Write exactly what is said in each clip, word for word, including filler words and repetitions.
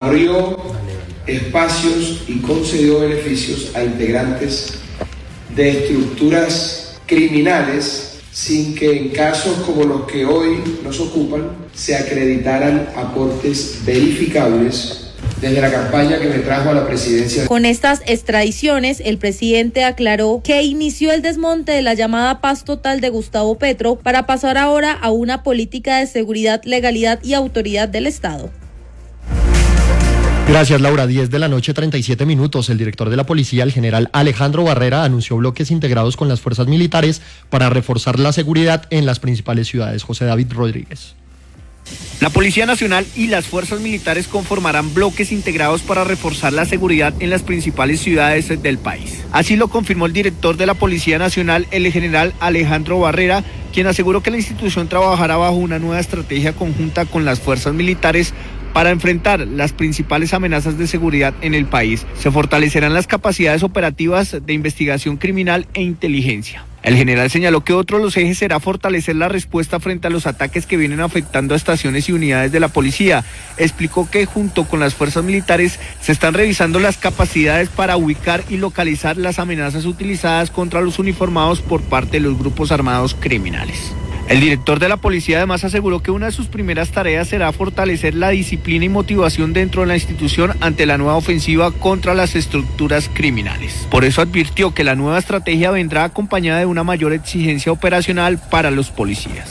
abrió espacios y concedió beneficios a integrantes de estructuras criminales sin que en casos como los que hoy nos ocupan se acreditaran aportes verificables desde la campaña que me trajo a la presidencia. Con estas extradiciones, el presidente aclaró que inició el desmonte de la llamada paz total de Gustavo Petro para pasar ahora a una política de seguridad, legalidad y autoridad del Estado. Gracias, Laura. diez de la noche, treinta y siete minutos. El director de la policía, el general Alejandro Barrera, anunció bloques integrados con las fuerzas militares para reforzar la seguridad en las principales ciudades. José David Rodríguez. La Policía Nacional y las fuerzas militares conformarán bloques integrados para reforzar la seguridad en las principales ciudades del país. Así lo confirmó el director de la Policía Nacional, el general Alejandro Barrera, quien aseguró que la institución trabajará bajo una nueva estrategia conjunta con las fuerzas militares para enfrentar las principales amenazas de seguridad en el país. Se fortalecerán las capacidades operativas de investigación criminal e inteligencia. El general señaló que otro de los ejes será fortalecer la respuesta frente a los ataques que vienen afectando a estaciones y unidades de la policía. Explicó que junto con las fuerzas militares se están revisando las capacidades para ubicar y localizar las amenazas utilizadas contra los uniformados por parte de los grupos armados criminales. El director de la policía además aseguró que una de sus primeras tareas será fortalecer la disciplina y motivación dentro de la institución ante la nueva ofensiva contra las estructuras criminales. Por eso advirtió que la nueva estrategia vendrá acompañada de una mayor exigencia operacional para los policías.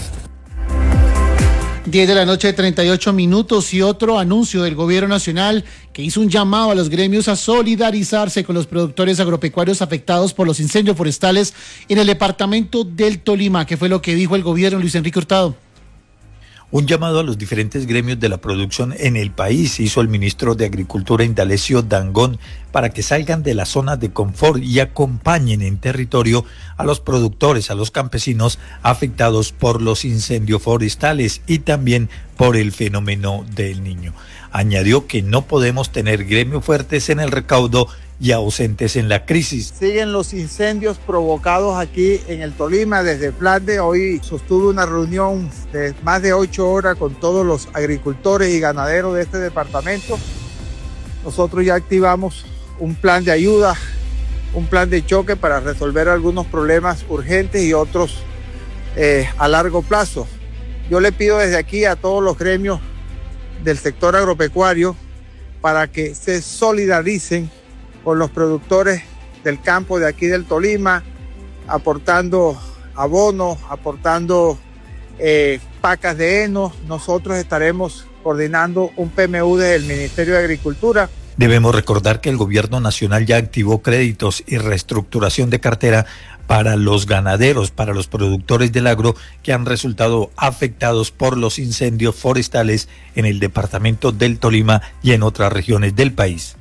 diez de la noche, treinta y ocho minutos, y otro anuncio del gobierno nacional que hizo un llamado a los gremios a solidarizarse con los productores agropecuarios afectados por los incendios forestales en el departamento del Tolima. ¿Qué fue lo que dijo el gobierno, Luis Enrique Hurtado? Un llamado a los diferentes gremios de la producción en el país hizo el ministro de Agricultura, Indalecio Dangond, para que salgan de las zonas de confort y acompañen en territorio a los productores, a los campesinos afectados por los incendios forestales y también por el fenómeno del Niño. Añadió que no podemos tener gremios fuertes en el recaudo y ausentes en la crisis. Siguen los incendios provocados aquí en el Tolima. Desde Flandes hoy sostuve una reunión de más de ocho horas con todos los agricultores y ganaderos de este departamento. Nosotros ya activamos un plan de ayuda, un plan de choque para resolver algunos problemas urgentes y otros eh, a largo plazo. Yo le pido desde aquí a todos los gremios del sector agropecuario para que se solidaricen con los productores del campo de aquí del Tolima, aportando abonos, aportando eh, pacas de heno. Nosotros estaremos coordinando un P M U desde el Ministerio de Agricultura. Debemos recordar que el gobierno nacional ya activó créditos y reestructuración de cartera para los ganaderos, para los productores del agro que han resultado afectados por los incendios forestales en el departamento del Tolima y en otras regiones del país.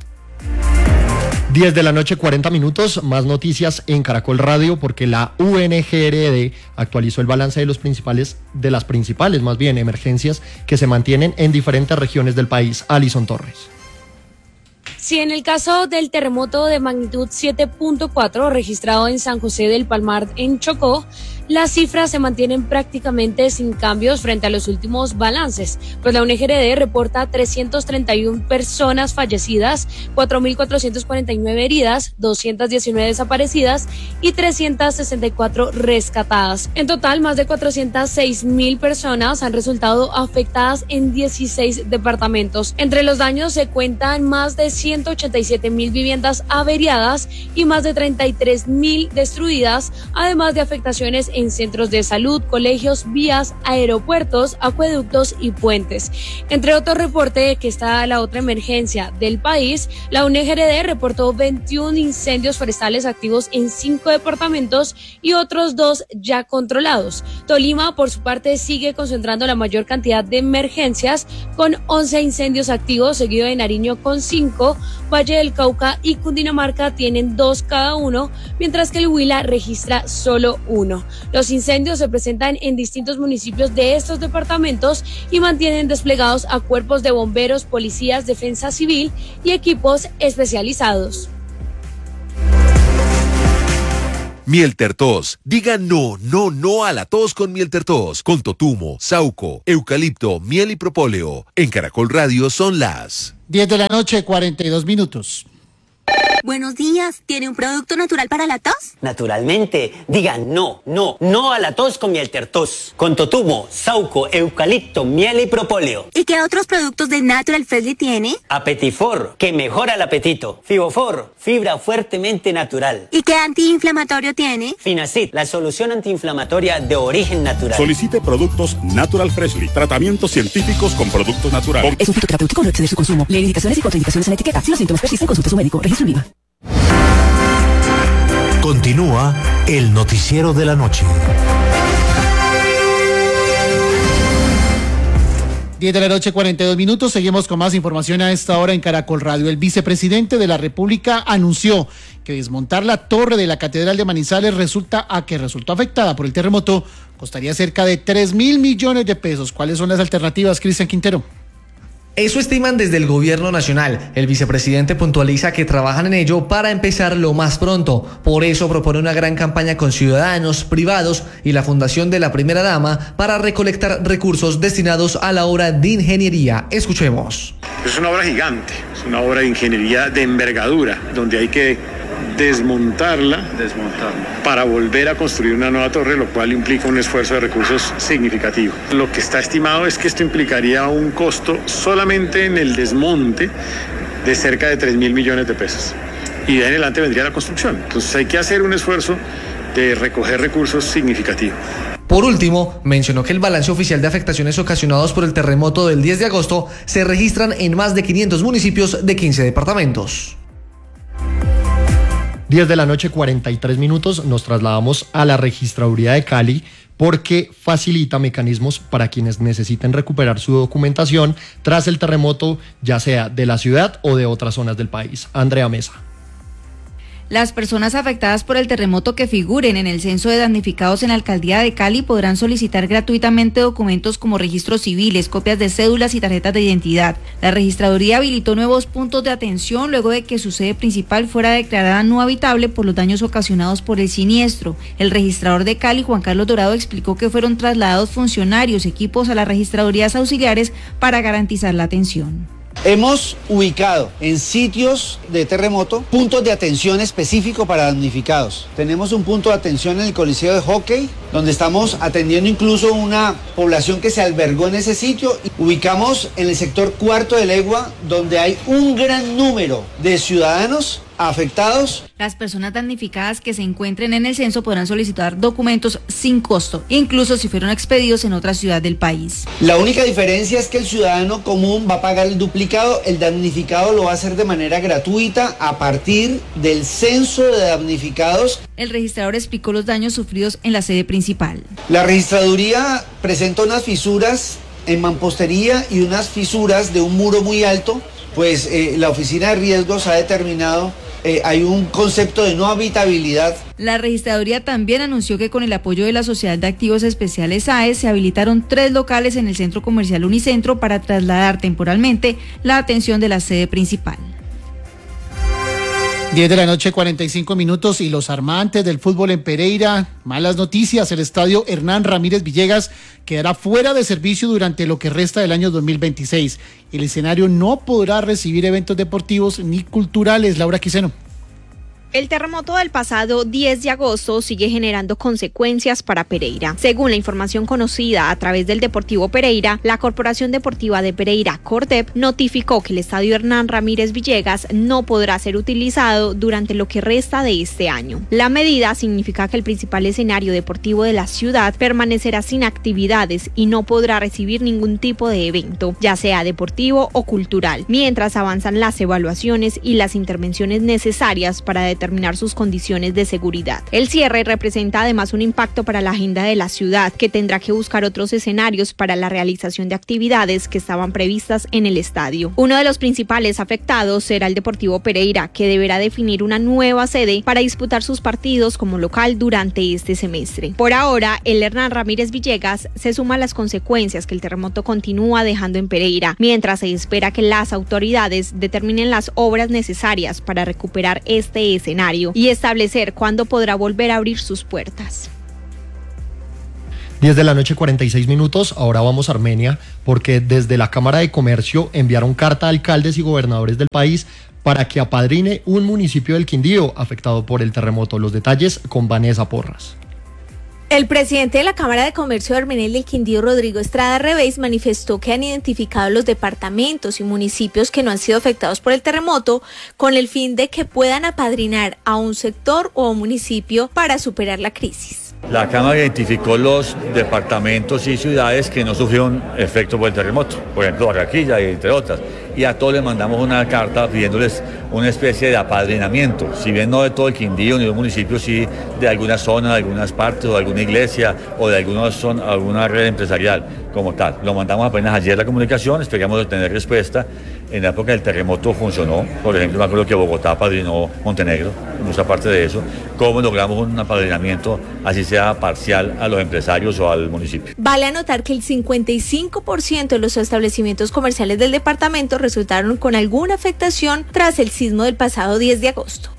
diez de la noche, cuarenta minutos, más noticias en Caracol Radio, porque la U N G R D actualizó el balance de los principales, de las principales más bien emergencias que se mantienen en diferentes regiones del país. Alison Torres. Sí, en el caso del terremoto de magnitud siete punto cuatro registrado en San José del Palmar, en Chocó, las cifras se mantienen prácticamente sin cambios frente a los últimos balances, pues la U N G R D reporta trescientas treinta y una personas fallecidas, cuatro mil cuatrocientas cuarenta y nueve heridas, doscientas diecinueve desaparecidas y trescientas sesenta y cuatro rescatadas. En total, más de cuatrocientas seis mil personas han resultado afectadas en dieciséis departamentos. Entre los daños se cuentan más de ciento ochenta y siete mil viviendas averiadas y más de treinta y tres mil destruidas, además de afectaciones en centros de salud, colegios, vías, aeropuertos, acueductos y puentes. Entre otro reporte que está la otra emergencia del país, la U N G R D reportó veintiún incendios forestales activos en cinco departamentos y otros dos ya controlados. Tolima, por su parte, sigue concentrando la mayor cantidad de emergencias con once incendios activos, seguido de Nariño con cinco, Valle del Cauca y Cundinamarca tienen dos cada uno, mientras que el Huila registra solo uno. Los incendios se presentan en distintos municipios de estos departamentos y mantienen desplegados a cuerpos de bomberos, policías, defensa civil y equipos especializados. Mieltertos. Diga no, no, no a la tos con Mieltertos. Con totumo, sauco, eucalipto, miel y propóleo. En Caracol Radio son las diez de la noche, cuarenta y dos minutos. Buenos días, ¿tiene un producto natural para la tos? Naturalmente, diga no, no, no a la tos con Mieltertos. Con totumo, sauco, eucalipto, miel y propóleo. ¿Y qué otros productos de Natural Freshly tiene? Apetifor, que mejora el apetito. Fibofor, fibra fuertemente natural. ¿Y qué antiinflamatorio tiene? Finacid, la solución antiinflamatoria de origen natural. Solicite productos Natural Freshly, tratamientos científicos con productos naturales. Es un fitoterapéutico, no excede su consumo. Lee indicaciones y contraindicaciones en la etiqueta. Si los síntomas persisten, consulte a su médico. Registro en I V A. Continúa el noticiero de la noche. diez de la noche, cuarenta y dos minutos. Seguimos con más información a esta hora en Caracol Radio. El vicepresidente de la República anunció que desmontar la torre de la Catedral de Manizales resulta a que resultó afectada por el terremoto costaría cerca de tres mil millones de pesos. ¿Cuáles son las alternativas, Cristian Quintero? Eso estiman desde el gobierno nacional. El vicepresidente puntualiza que trabajan en ello para empezar lo más pronto. Por eso propone una gran campaña con ciudadanos, privados y la Fundación de la Primera Dama para recolectar recursos destinados a la obra de ingeniería. Escuchemos. Es una obra gigante, es una obra de ingeniería de envergadura, donde hay que desmontarla, desmontarla para volver a construir una nueva torre, lo cual implica un esfuerzo de recursos significativo. Lo que está estimado es que esto implicaría un costo solamente en el desmonte de cerca de tres mil millones de pesos. Y de ahí en adelante vendría la construcción. Entonces hay que hacer un esfuerzo de recoger recursos significativos. Por último, mencionó que el balance oficial de afectaciones ocasionadas por el terremoto del diez de agosto se registran en más de quinientos municipios de quince departamentos. diez de la noche, cuarenta y tres minutos, nos trasladamos a la Registraduría de Cali porque facilita mecanismos para quienes necesiten recuperar su documentación tras el terremoto, ya sea de la ciudad o de otras zonas del país. Andrea Mesa. Las personas afectadas por el terremoto que figuren en el censo de damnificados en la Alcaldía de Cali podrán solicitar gratuitamente documentos como registros civiles, copias de cédulas y tarjetas de identidad. La registraduría habilitó nuevos puntos de atención luego de que su sede principal fuera declarada no habitable por los daños ocasionados por el siniestro. El registrador de Cali, Juan Carlos Dorado, explicó que fueron trasladados funcionarios, equipos a las registradurías auxiliares para garantizar la atención. Hemos ubicado en sitios de terremoto puntos de atención específico para damnificados. Tenemos un punto de atención en el Coliseo de Hockey, donde estamos atendiendo incluso una población que se albergó en ese sitio. Ubicamos en el sector Cuarto de Legua, donde hay un gran número de ciudadanos afectados. Las personas damnificadas que se encuentren en el censo podrán solicitar documentos sin costo, incluso si fueron expedidos en otra ciudad del país. La única diferencia es que el ciudadano común va a pagar el duplicado, el damnificado lo va a hacer de manera gratuita a partir del censo de damnificados. El registrador explicó los daños sufridos en la sede principal. La registraduría presenta unas fisuras en mampostería y unas fisuras de un muro muy alto, pues eh, la oficina de riesgos ha determinado Eh, hay un concepto de no habitabilidad. La registraduría también anunció que con el apoyo de la Sociedad de Activos Especiales S A E se habilitaron tres locales en el centro comercial Unicentro para trasladar temporalmente la atención de la sede principal. diez de la noche, cuarenta y cinco minutos, y los armantes del fútbol en Pereira, malas noticias, el estadio Hernán Ramírez Villegas quedará fuera de servicio durante lo que resta del año dos mil veintiséis. El escenario no podrá recibir eventos deportivos ni culturales. Laura Quiseno. El terremoto del pasado diez de agosto sigue generando consecuencias para Pereira. Según la información conocida a través del Deportivo Pereira, la Corporación Deportiva de Pereira, Cordep, notificó que el estadio Hernán Ramírez Villegas no podrá ser utilizado durante lo que resta de este año. La medida significa que el principal escenario deportivo de la ciudad permanecerá sin actividades y no podrá recibir ningún tipo de evento, ya sea deportivo o cultural, mientras avanzan las evaluaciones y las intervenciones necesarias para determinar determinar sus condiciones de seguridad. El cierre representa además un impacto para la agenda de la ciudad, que tendrá que buscar otros escenarios para la realización de actividades que estaban previstas en el estadio. Uno de los principales afectados será el Deportivo Pereira, que deberá definir una nueva sede para disputar sus partidos como local durante este semestre. Por ahora, el Hernán Ramírez Villegas se suma a las consecuencias que el terremoto continúa dejando en Pereira, mientras se espera que las autoridades determinen las obras necesarias para recuperar este escenario escenario y establecer cuándo podrá volver a abrir sus puertas. diez de la noche, cuarenta y seis minutos. Ahora vamos a Armenia, porque desde la Cámara de Comercio enviaron carta a alcaldes y gobernadores del país para que apadrine un municipio del Quindío afectado por el terremoto. Los detalles con Vanessa Porras. El presidente de la Cámara de Comercio de Armenia del Quindío, Rodrigo Estrada Rebeis, manifestó que han identificado los departamentos y municipios que no han sido afectados por el terremoto con el fin de que puedan apadrinar a un sector o a un municipio para superar la crisis. La Cámara identificó los departamentos y ciudades que no sufrieron efecto por el terremoto, por ejemplo Barranquilla, entre otras, y a todos les mandamos una carta pidiéndoles una especie de apadrinamiento, si bien no de todo el Quindío ni de un municipio, sí de alguna zona, de algunas partes, o de alguna iglesia, o de alguna, zona, alguna red empresarial como tal. Lo mandamos apenas ayer la comunicación, esperamos tener respuesta. En la época del terremoto funcionó, por ejemplo, me acuerdo que Bogotá apadrinó Montenegro, mucha parte de eso. ¿Cómo logramos un apadrinamiento, así sea parcial, a los empresarios o al municipio? Vale anotar que el cincuenta y cinco por ciento de los establecimientos comerciales del departamento resultaron con alguna afectación tras el sismo del pasado diez de agosto.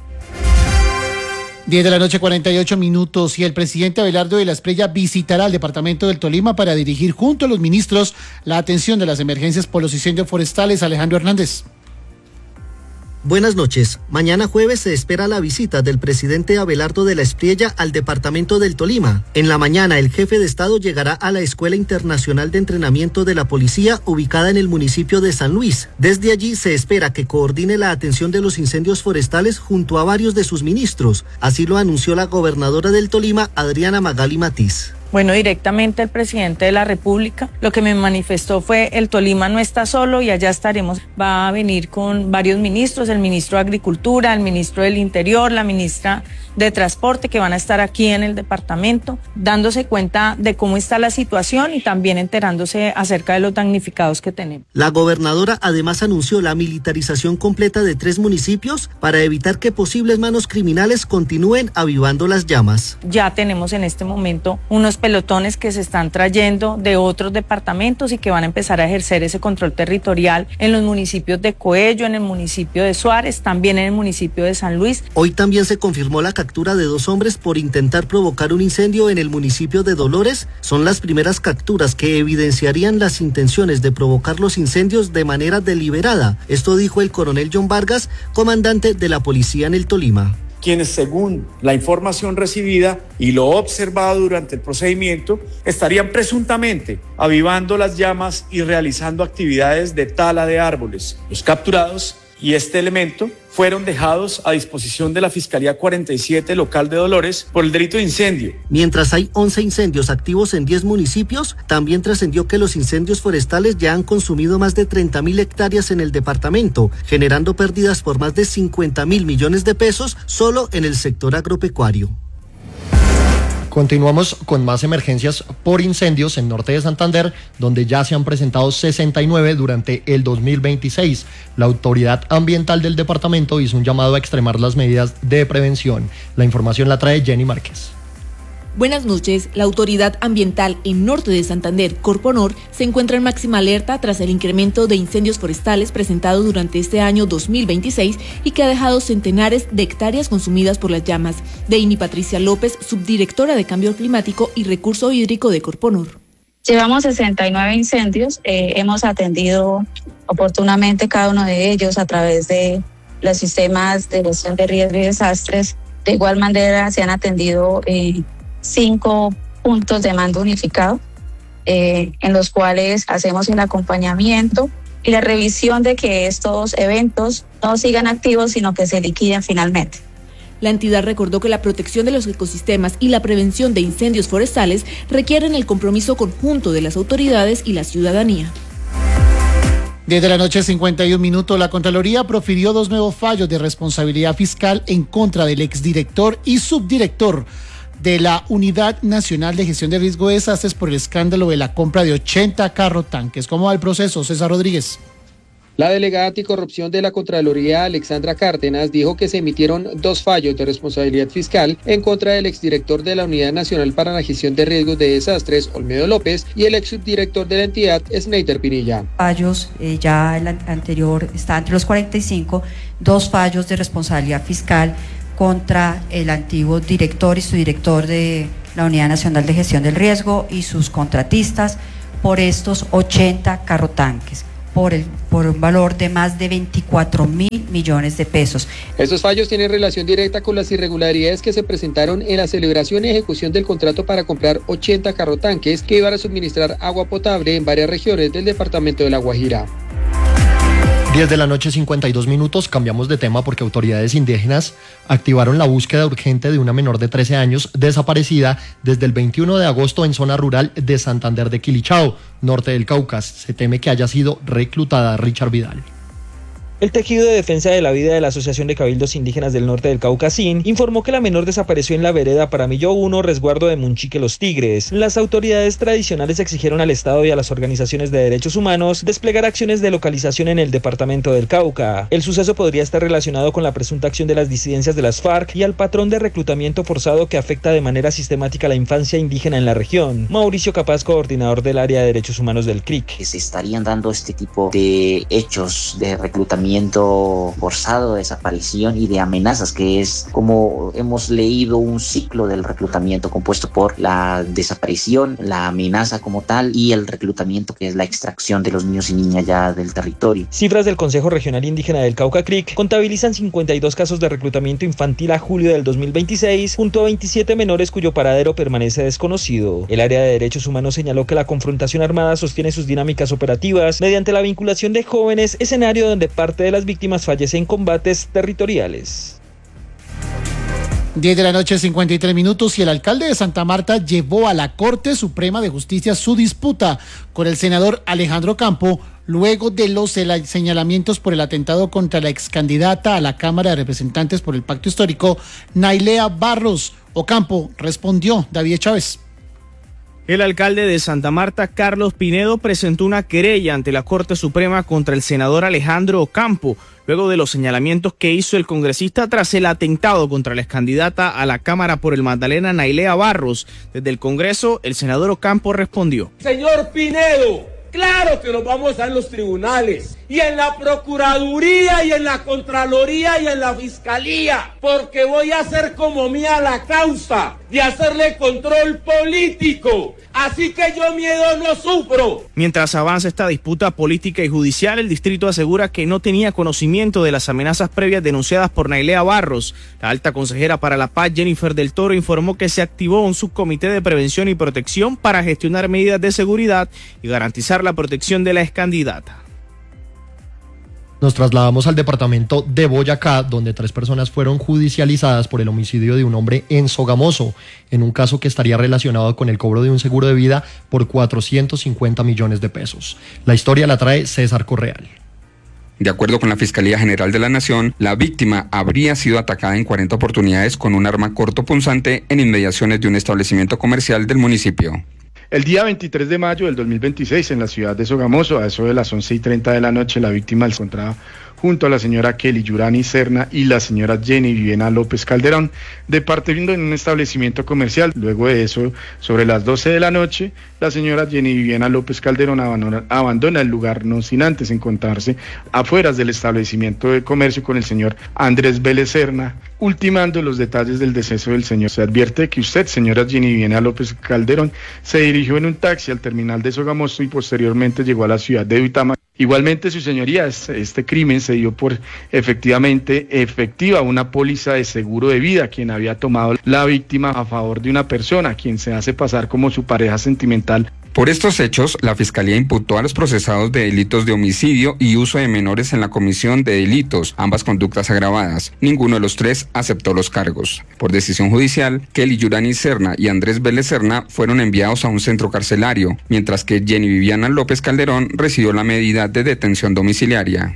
diez de la noche, cuarenta y ocho minutos, y el presidente Abelardo de la Espriella visitará el departamento del Tolima para dirigir junto a los ministros la atención de las emergencias por los incendios forestales. Alejandro Hernández. Buenas noches. Mañana jueves se espera la visita del presidente Abelardo de la Espriella al departamento del Tolima. En la mañana, el jefe de Estado llegará a la Escuela Internacional de Entrenamiento de la Policía, ubicada en el municipio de San Luis. Desde allí se espera que coordine la atención de los incendios forestales junto a varios de sus ministros. Así lo anunció la gobernadora del Tolima, Adriana Magali Matiz. Bueno, directamente el presidente de la República, lo que me manifestó fue: el Tolima no está solo y allá estaremos. Va a venir con varios ministros, el ministro de Agricultura, el ministro del Interior, la ministra de Transporte, que van a estar aquí en el departamento, dándose cuenta de cómo está la situación y también enterándose acerca de los damnificados que tenemos. La gobernadora además anunció la militarización completa de tres municipios para evitar que posibles manos criminales continúen avivando las llamas. Ya tenemos en este momento unos pelotones que se están trayendo de otros departamentos y que van a empezar a ejercer ese control territorial en los municipios de Coello, en el municipio de Suárez, también en el municipio de San Luis. Hoy también se confirmó la captura de dos hombres por intentar provocar un incendio en el municipio de Dolores. Son las primeras capturas que evidenciarían las intenciones de provocar los incendios de manera deliberada. Esto dijo el coronel John Vargas, comandante de la policía en el Tolima. Quienes, según la información recibida y lo observado durante el procedimiento, estarían presuntamente avivando las llamas y realizando actividades de tala de árboles. Los capturados y este elemento fueron dejados a disposición de la Fiscalía cuarenta y siete local de Dolores por el delito de incendio. Mientras hay once incendios activos en diez municipios, también trascendió que los incendios forestales ya han consumido más de treinta mil hectáreas en el departamento, generando pérdidas por más de cincuenta mil millones de pesos solo en el sector agropecuario. Continuamos con más emergencias por incendios en norte de Santander, donde ya se han presentado sesenta y nueve durante el dos mil veintiséis. La autoridad ambiental del departamento hizo un llamado a extremar las medidas de prevención. La información la trae Jenny Márquez. Buenas noches. La Autoridad Ambiental en Norte de Santander, Corponor, se encuentra en máxima alerta tras el incremento de incendios forestales presentado durante este año dos mil veintiséis y que ha dejado centenares de hectáreas consumidas por las llamas. Deini Patricia López, subdirectora de Cambio Climático y Recurso Hídrico de Corponor. Llevamos sesenta y nueve incendios, eh, hemos atendido oportunamente cada uno de ellos a través de los sistemas de gestión de riesgos y desastres. De igual manera se han atendido eh, cinco puntos de mando unificado, eh, en los cuales hacemos el acompañamiento y la revisión de que estos eventos no sigan activos, sino que se liquiden finalmente. La entidad recordó que la protección de los ecosistemas y la prevención de incendios forestales requieren el compromiso conjunto de las autoridades y la ciudadanía. diez de la noche, cincuenta y un minutos, la Contraloría profirió dos nuevos fallos de responsabilidad fiscal en contra del exdirector y subdirector de la Unidad Nacional de Gestión de Riesgo de Desastres por el escándalo de la compra de ochenta carro tanques. ¿Cómo va el proceso, César Rodríguez? La delegada anticorrupción de la Contraloría, Alexandra Cárdenas, dijo que se emitieron dos fallos de responsabilidad fiscal en contra del exdirector de la Unidad Nacional para la Gestión de Riesgos de Desastres, Olmedo López, y el ex subdirector de la entidad, Sneider Pinilla. Fallos, eh, ya el anterior está entre los cuarenta y cinco, dos fallos de responsabilidad fiscal contra el antiguo director y subdirector de la Unidad Nacional de Gestión del Riesgo y sus contratistas por estos ochenta carrotanques, por, el, por un valor de más de veinticuatro mil millones de pesos. Estos fallos tienen relación directa con las irregularidades que se presentaron en la celebración y ejecución del contrato para comprar ochenta carrotanques que iban a suministrar agua potable en varias regiones del departamento de La Guajira. diez de la noche, cincuenta y dos minutos, cambiamos de tema porque autoridades indígenas activaron la búsqueda urgente de una menor de trece años desaparecida desde el veintiuno de agosto en zona rural de Santander de Quilichao, norte del Cauca. Se teme que haya sido reclutada. Richard Vidal. El tejido de defensa de la vida de la Asociación de Cabildos Indígenas del Norte del Cauca, S I N, informó que la menor desapareció en la vereda Paramillo uno, resguardo de Munchique Los Tigres. Las autoridades tradicionales exigieron al Estado y a las organizaciones de derechos humanos desplegar acciones de localización en el departamento del Cauca. El suceso podría estar relacionado con la presunta acción de las disidencias de las FARC y al patrón de reclutamiento forzado que afecta de manera sistemática a la infancia indígena en la región. Mauricio Capaz, coordinador del área de derechos humanos del C R I C. Se estarían dando este tipo de hechos de reclutamiento forzado, desaparición y de amenazas, que es como hemos leído un ciclo del reclutamiento compuesto por la desaparición, la amenaza como tal y el reclutamiento, que es la extracción de los niños y niñas ya del territorio. Cifras del Consejo Regional Indígena del Cauca, C R I C, contabilizan cincuenta y dos casos de reclutamiento infantil a julio del dos mil veintiséis, junto a veintisiete menores cuyo paradero permanece desconocido. El área de derechos humanos señaló que la confrontación armada sostiene sus dinámicas operativas mediante la vinculación de jóvenes, escenario donde parte de las víctimas fallecen en combates territoriales. diez de la noche, cincuenta y tres minutos, y el alcalde de Santa Marta llevó a la Corte Suprema de Justicia su disputa con el senador Alejandro Campo luego de los señalamientos por el atentado contra la excandidata a la Cámara de Representantes por el Pacto Histórico, Nailea Barros. Ocampo respondió. David Chávez. El alcalde de Santa Marta, Carlos Pinedo, presentó una querella ante la Corte Suprema contra el senador Alejandro Ocampo, luego de los señalamientos que hizo el congresista tras el atentado contra la excandidata a la Cámara por el Magdalena, Nailea Barros. Desde el Congreso, el senador Ocampo respondió. Señor Pinedo, claro que nos vamos a en los tribunales, y en la Procuraduría, y en la Contraloría, y en la Fiscalía, porque voy a hacer como mía la causa de hacerle control político. Así que yo miedo no sufro. Mientras avanza esta disputa política y judicial, el distrito asegura que no tenía conocimiento de las amenazas previas denunciadas por Nailea Barros. La alta consejera para la paz, Jennifer del Toro, informó que se activó un subcomité de prevención y protección para gestionar medidas de seguridad y garantizar la protección de la excandidata. Nos trasladamos al departamento de Boyacá, donde tres personas fueron judicializadas por el homicidio de un hombre en Sogamoso, en un caso que estaría relacionado con el cobro de un seguro de vida por cuatrocientos cincuenta millones de pesos. La historia la trae César Correal. De acuerdo con la Fiscalía General de la Nación, la víctima habría sido atacada en cuarenta oportunidades con un arma cortopunzante en inmediaciones de un establecimiento comercial del municipio. El día veintitrés de mayo del dos mil veintiséis, en la ciudad de Sogamoso, a eso de las once y treinta de la noche, la víctima se encontraba junto a la señora Kelly Yurani Serna y la señora Jenny Viviana López Calderón, departiendo en un establecimiento comercial. Luego de eso, sobre las doce de la noche, la señora Jenny Viviana López Calderón abandona, abandona el lugar, no sin antes encontrarse afuera del establecimiento de comercio con el señor Andrés Vélez Serna, ultimando los detalles del deceso del señor. Se advierte que usted, señora Jenny Viviana López Calderón, se dirigió en un taxi al terminal de Sogamoso y posteriormente llegó a la ciudad de Uitama. Igualmente, su señoría, este crimen se dio por efectivamente efectiva una póliza de seguro de vida, quien había tomado la víctima a favor de una persona, quien se hace pasar como su pareja sentimental. Por estos hechos, la Fiscalía imputó a los procesados de delitos de homicidio y uso de menores en la comisión de delitos, ambas conductas agravadas. Ninguno de los tres aceptó los cargos. Por decisión judicial, Kelly Yurani Serna y Andrés Vélez Serna fueron enviados a un centro carcelario, mientras que Jenny Viviana López Calderón recibió la medida de detención domiciliaria.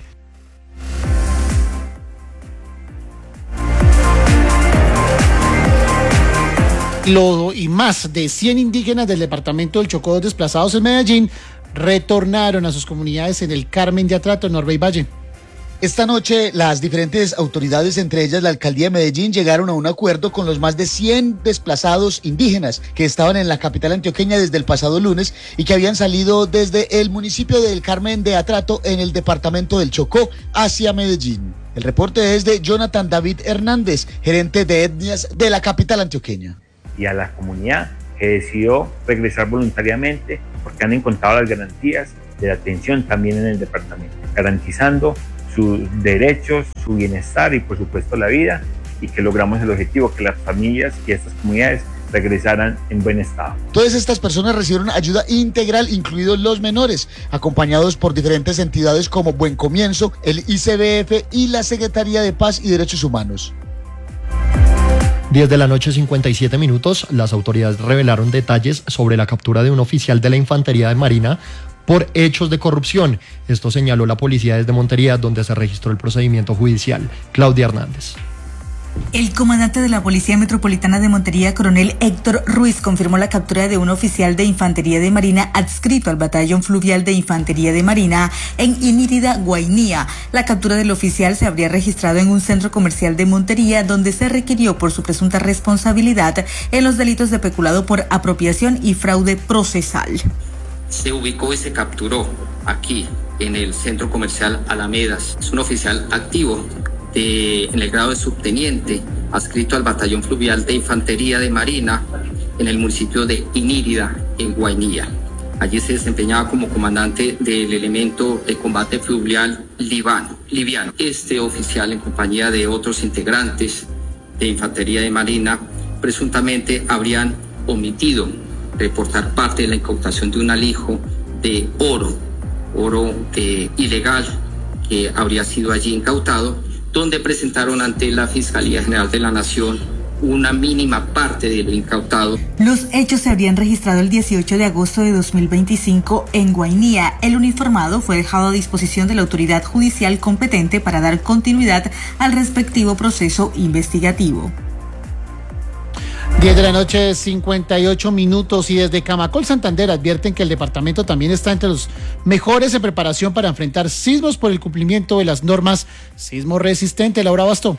Lo, y más de cien indígenas del departamento del Chocó desplazados en Medellín retornaron a sus comunidades en el Carmen de Atrato, Norbey Valle. Esta noche las diferentes autoridades, entre ellas la alcaldía de Medellín, llegaron a un acuerdo con los más de cien desplazados indígenas que estaban en la capital antioqueña desde el pasado lunes y que habían salido desde el municipio del Carmen de Atrato en el departamento del Chocó hacia Medellín. El reporte es de Jonathan David Hernández, gerente de etnias de la capital antioqueña. Y a la comunidad que decidió regresar voluntariamente porque han encontrado las garantías de la atención también en el departamento, garantizando sus derechos, su bienestar y por supuesto la vida, y que logramos el objetivo que las familias y estas comunidades regresaran en buen estado. Todas estas personas recibieron ayuda integral, incluidos los menores, acompañados por diferentes entidades como Buen Comienzo, el I C B F y la Secretaría de Paz y Derechos Humanos. diez de la noche, cincuenta y siete minutos, las autoridades revelaron detalles sobre la captura de un oficial de la Infantería de Marina por hechos de corrupción. Esto señaló la policía desde Montería, donde se registró el procedimiento judicial. Claudia Hernández. El comandante de la Policía Metropolitana de Montería, coronel Héctor Ruiz, confirmó la captura de un oficial de Infantería de Marina adscrito al Batallón Fluvial de Infantería de Marina en Inírida, Guainía. La captura del oficial se habría registrado en un centro comercial de Montería, donde se requirió por su presunta responsabilidad en los delitos de peculado por apropiación y fraude procesal. Se ubicó y se capturó aquí en el centro comercial Alamedas. Es un oficial activo de, en el grado de subteniente, adscrito al Batallón Fluvial de Infantería de Marina en el municipio de Inírida, en Guainía. Allí se desempeñaba como comandante del elemento de combate fluvial liviano. liviano. Este oficial, en compañía de otros integrantes de Infantería de Marina, presuntamente habrían omitido reportar parte de la incautación de un alijo de oro, oro eh, ilegal que habría sido allí incautado, donde presentaron ante la Fiscalía General de la Nación una mínima parte de lo incautado. Los hechos se habrían registrado el dieciocho de agosto de dos mil veinticinco en Guainía. El uniformado fue dejado a disposición de la autoridad judicial competente para dar continuidad al respectivo proceso investigativo. diez de la noche, cincuenta y ocho minutos, y desde Camacol, Santander, advierten que el departamento también está entre los mejores en preparación para enfrentar sismos por el cumplimiento de las normas sismo resistente. Laura Bastó.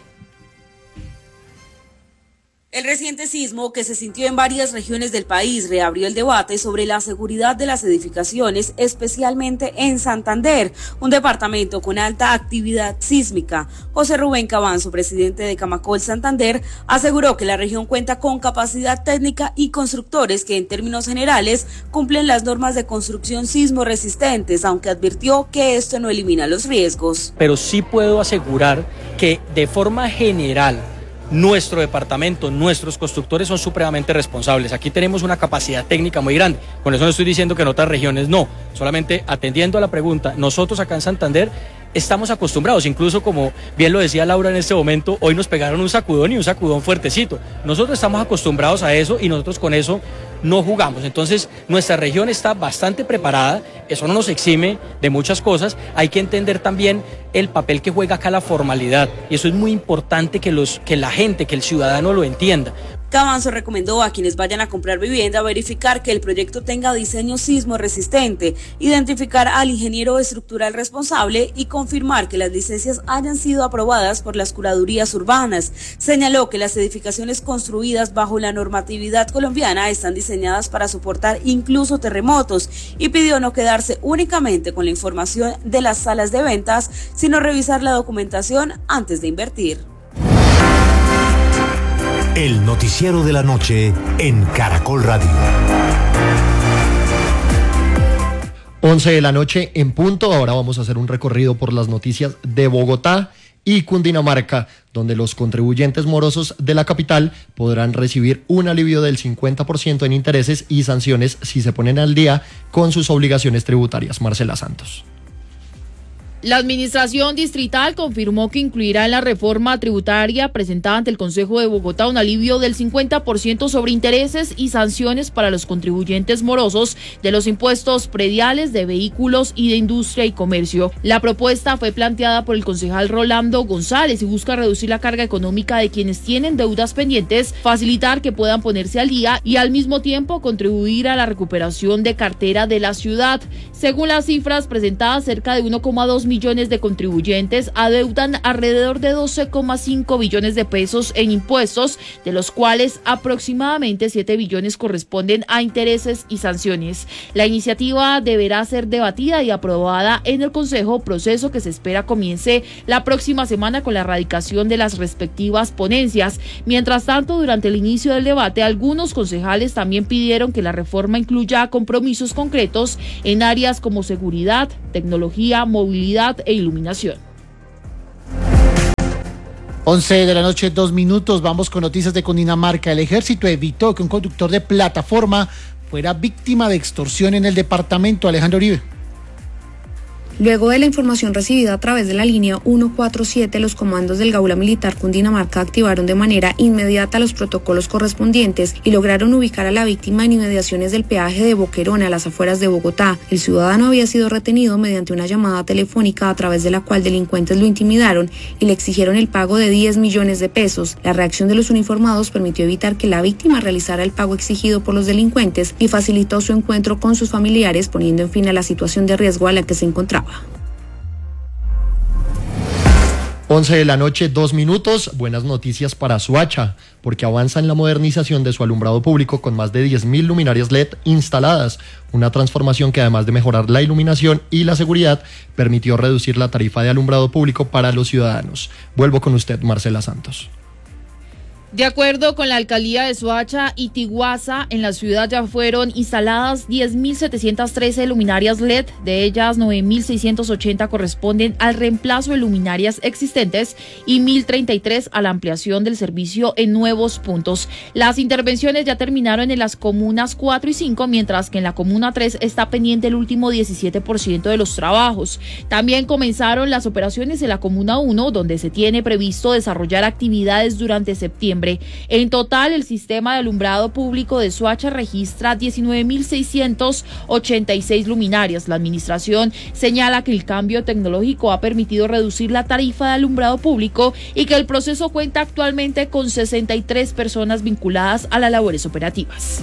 El reciente sismo que se sintió en varias regiones del país reabrió el debate sobre la seguridad de las edificaciones, especialmente en Santander, un departamento con alta actividad sísmica. José Rubén Cabanzo, presidente de Camacol Santander, aseguró que la región cuenta con capacidad técnica y constructores que en términos generales cumplen las normas de construcción sismo resistentes, aunque advirtió que esto no elimina los riesgos. Pero sí puedo asegurar que de forma general nuestro departamento, nuestros constructores son supremamente responsables. Aquí tenemos una capacidad técnica muy grande. Con eso no estoy diciendo que en otras regiones no. Solamente atendiendo a la pregunta, nosotros acá en Santander estamos acostumbrados, incluso como bien lo decía Laura en este momento, hoy nos pegaron un sacudón y un sacudón fuertecito. Nosotros estamos acostumbrados a eso y nosotros con eso no jugamos. Entonces nuestra región está bastante preparada, eso no nos exime de muchas cosas. Hay que entender también el papel que juega acá la formalidad, y eso es muy importante que, los, que la gente, que el ciudadano lo entienda. Cabanzo recomendó a quienes vayan a comprar vivienda verificar que el proyecto tenga diseño sismo resistente, identificar al ingeniero estructural responsable y confirmar que las licencias hayan sido aprobadas por las curadurías urbanas. Señaló que las edificaciones construidas bajo la normatividad colombiana están diseñadas para soportar incluso terremotos, y pidió no quedarse únicamente con la información de las salas de ventas, sino revisar la documentación antes de invertir. El noticiero de la noche en Caracol Radio. once de la noche en punto. Ahora vamos a hacer un recorrido por las noticias de Bogotá y Cundinamarca, donde los contribuyentes morosos de la capital podrán recibir un alivio del cincuenta por ciento en intereses y sanciones si se ponen al día con sus obligaciones tributarias. Marcela Santos. La administración distrital confirmó que incluirá en la reforma tributaria presentada ante el Consejo de Bogotá un alivio del cincuenta por ciento sobre intereses y sanciones para los contribuyentes morosos de los impuestos prediales, de vehículos y de industria y comercio. La propuesta fue planteada por el concejal Rolando González y busca reducir la carga económica de quienes tienen deudas pendientes, facilitar que puedan ponerse al día y al mismo tiempo contribuir a la recuperación de cartera de la ciudad. Según las cifras presentadas, cerca de uno coma dos millones millones de contribuyentes adeudan alrededor de doce coma cinco billones de pesos en impuestos, de los cuales aproximadamente siete billones corresponden a intereses y sanciones. La iniciativa deberá ser debatida y aprobada en el Consejo, proceso que se espera comience la próxima semana con la erradicación de las respectivas ponencias. Mientras tanto, durante el inicio del debate, algunos concejales también pidieron que la reforma incluya compromisos concretos en áreas como seguridad, tecnología, movilidad e iluminación. once de la noche, dos minutos, vamos con noticias de Cundinamarca. El ejército evitó que un conductor de plataforma fuera víctima de extorsión en el departamento. Alejandro Uribe. Luego de la información recibida a través de la línea ciento cuarenta y siete, los comandos del Gaula Militar Cundinamarca activaron de manera inmediata los protocolos correspondientes y lograron ubicar a la víctima en inmediaciones del peaje de Boquerón, a las afueras de Bogotá. El ciudadano había sido retenido mediante una llamada telefónica a través de la cual delincuentes lo intimidaron y le exigieron el pago de diez millones de pesos. La reacción de los uniformados permitió evitar que la víctima realizara el pago exigido por los delincuentes y facilitó su encuentro con sus familiares, poniendo en fin a la situación de riesgo a la que se encontraba. once de la noche, dos minutos. Buenas noticias para Soacha, porque avanza en la modernización de su alumbrado público con más de diez mil luminarias L E D instaladas. Una transformación que, además de mejorar la iluminación y la seguridad, permitió reducir la tarifa de alumbrado público para los ciudadanos. Vuelvo con usted, Marcela Santos. De acuerdo con la alcaldía de Soacha y Tiguaza, en la ciudad ya fueron instaladas diez mil setecientas trece luminarias L E D, de ellas nueve mil seiscientas ochenta corresponden al reemplazo de luminarias existentes y mil treinta y tres a la ampliación del servicio en nuevos puntos. Las intervenciones ya terminaron en las comunas cuatro y cinco, mientras que en la comuna tres está pendiente el último diecisiete por ciento de los trabajos. También comenzaron las operaciones en la comuna uno, donde se tiene previsto desarrollar actividades durante septiembre. En total, el sistema de alumbrado público de Soacha registra diecinueve mil seiscientas ochenta y seis luminarias. La administración señala que el cambio tecnológico ha permitido reducir la tarifa de alumbrado público y que el proceso cuenta actualmente con sesenta y tres personas vinculadas a las labores operativas.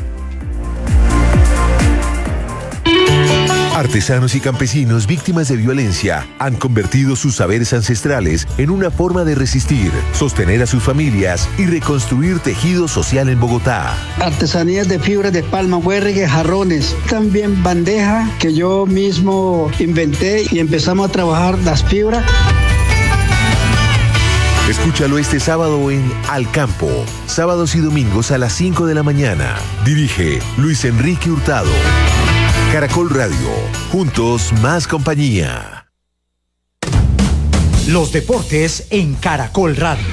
Artesanos y campesinos víctimas de violencia han convertido sus saberes ancestrales en una forma de resistir, sostener a sus familias y reconstruir tejido social en Bogotá. Artesanías de fibra de palma, huergue, jarrones, también bandeja que yo mismo inventé y empezamos a trabajar las fibras. Escúchalo este sábado en Al Campo, sábados y domingos a las cinco de la mañana. Dirige Luis Enrique Hurtado. Caracol Radio, juntos más compañía. Los deportes en Caracol Radio.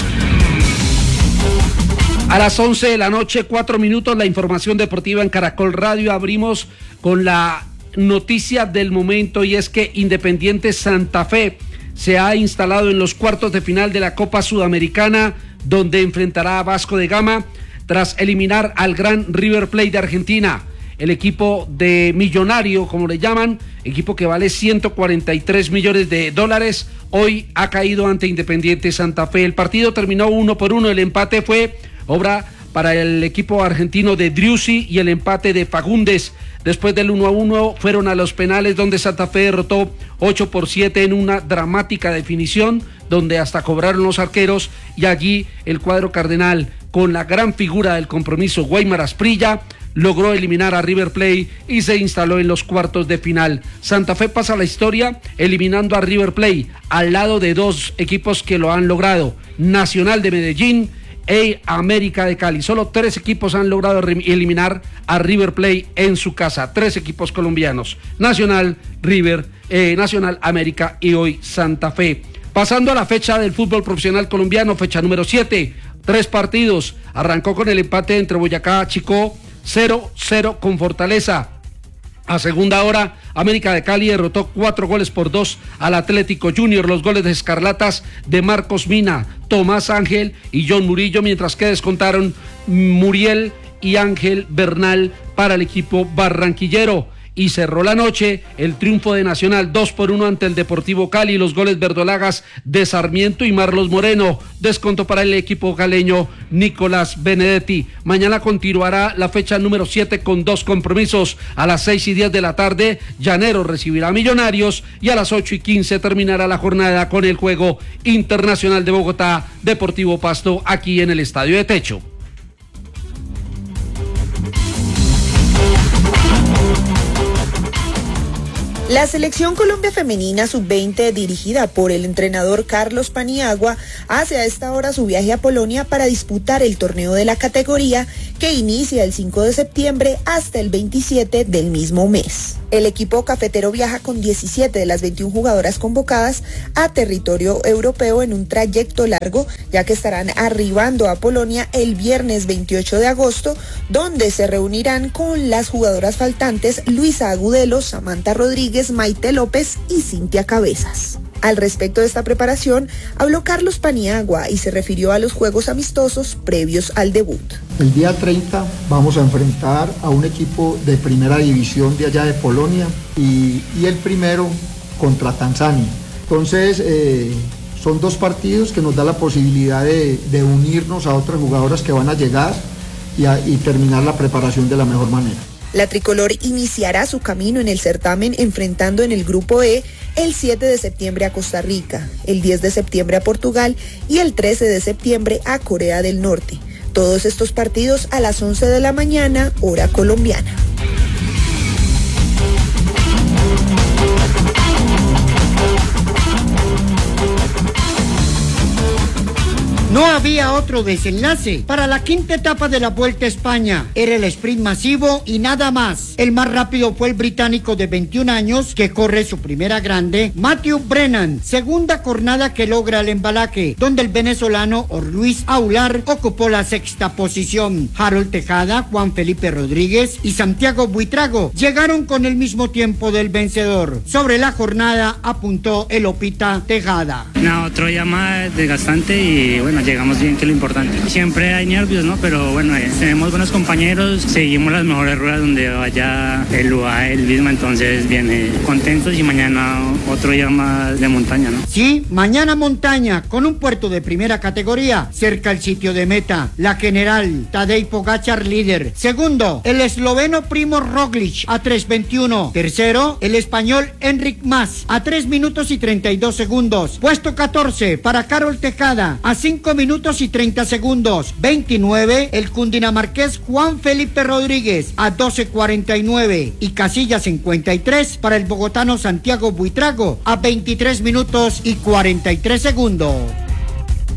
A las once de la noche, cuatro minutos, la información deportiva en Caracol Radio. Abrimos con la noticia del momento, y es que Independiente Santa Fe se ha instalado en los cuartos de final de la Copa Sudamericana, donde enfrentará a Vasco da Gama tras eliminar al gran River Plate de Argentina. El equipo de Millonario, como le llaman, equipo que vale ciento cuarenta y tres millones de dólares, hoy ha caído ante Independiente Santa Fe. El partido terminó uno por uno, el empate fue obra para el equipo argentino de Driussi y el empate de Fagundes. Después del uno a uno fueron a los penales, donde Santa Fe derrotó ocho por siete en una dramática definición, donde hasta cobraron los arqueros, y allí el cuadro cardenal, con la gran figura del compromiso, Weimar Asprilla, logró eliminar a River Plate y se instaló en los cuartos de final. Santa Fe pasa a la historia eliminando a River Plate, al lado de dos equipos que lo han logrado, Nacional de Medellín e América de Cali. Solo tres equipos han logrado eliminar a River Plate en su casa, tres equipos colombianos: Nacional, River, eh, Nacional, América y hoy Santa Fe. Pasando a la fecha del fútbol profesional colombiano, fecha número siete, tres partidos. Arrancó con el empate entre Boyacá, Chicó, cero cero con Fortaleza. A segunda hora, América de Cali derrotó cuatro goles por dos al Atlético Junior. Los goles de Escarlatas de Marcos Mina, Tomás Ángel y John Murillo, mientras que descontaron Muriel y Ángel Bernal para el equipo barranquillero. y cerró la noche el triunfo de Nacional dos por uno ante el Deportivo Cali. Los goles verdolagas de Sarmiento y Marlos Moreno. Desconto para el equipo caleño Nicolás Benedetti. Mañana continuará la fecha número siete con dos compromisos. A las seis y diez de la tarde, Llanero recibirá a Millonarios y a las ocho y quince terminará la jornada con el juego Internacional de Bogotá, Deportivo Pasto, aquí en el Estadio de Techo. La Selección Colombia Femenina sub veinte, dirigida por el entrenador Carlos Paniagua, hace a esta hora su viaje a Polonia para disputar el torneo de la categoría que inicia el cinco de septiembre hasta el veintisiete del mismo mes. El equipo cafetero viaja con diecisiete de las veintiuna jugadoras convocadas a territorio europeo en un trayecto largo, ya que estarán arribando a Polonia el viernes veintiocho de agosto, donde se reunirán con las jugadoras faltantes Luisa Agudelo, Samantha Rodríguez, Maite López y Cintia Cabezas. Al respecto de esta preparación, habló Carlos Paniagua y se refirió a los juegos amistosos previos al debut. El día treinta vamos a enfrentar a un equipo de primera división de allá de Polonia y, y el primero contra Tanzania. Entonces, eh, son dos partidos que nos da la posibilidad de, de unirnos a otras jugadoras que van a llegar y, a, y terminar la preparación de la mejor manera. La tricolor iniciará su camino en el certamen enfrentando en el grupo E el siete de septiembre a Costa Rica, el diez de septiembre a Portugal y el trece de septiembre a Corea del Norte. Todos estos partidos a las once de la mañana, hora colombiana. No había otro desenlace para la quinta etapa de la Vuelta a España. Era el sprint masivo y nada más. El más rápido fue el británico de veintiún años que corre su primera grande, Matthew Brennan. Segunda jornada que logra el embalaje, donde el venezolano Luis Aular ocupó la sexta posición. Harold Tejada, Juan Felipe Rodríguez y Santiago Buitrago llegaron con el mismo tiempo del vencedor. Sobre la jornada apuntó el Opita Tejada. No, otro día más desgastante y bueno, llegamos bien, que es lo importante. Siempre hay nervios, ¿no? Pero bueno, eh, tenemos buenos compañeros, seguimos las mejores ruedas donde vaya el U A E, el Visma, entonces viene contentos y mañana otro día más de montaña, ¿no? Sí, mañana montaña, con un puerto de primera categoría, cerca al sitio de meta. La general, Tadej Pogačar líder. Segundo, el esloveno Primo Roglic a tres veintiuno. Tercero, el español Enric Mas a tres minutos y treinta y dos segundos. Puesto catorce para Carol Tejada a cinco minutos y treinta segundos. veintinueve, el cundinamarqués Juan Felipe Rodríguez a doce cuarenta y nueve. Y casilla cincuenta y tres para el bogotano Santiago Buitrago a veintitrés minutos y cuarenta y tres segundos.